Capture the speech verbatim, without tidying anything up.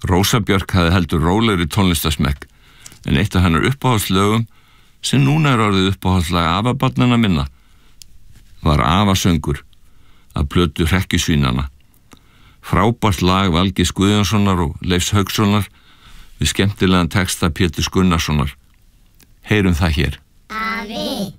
Rósa Björk hafði heldur rólegri tónlistasmekk, en eitt af hennar uppáhaldslögum, sem núna er orðið uppáhaldslag afabarnanna minna, var Afasöngur af plötu Hrekkjusvínanna. Frábært lag Valgeirs Guðjónssonar og Leifs Haukssonar við skemmtilegan texta Péturs Gunnarssonar. Heyrum það hér. Afi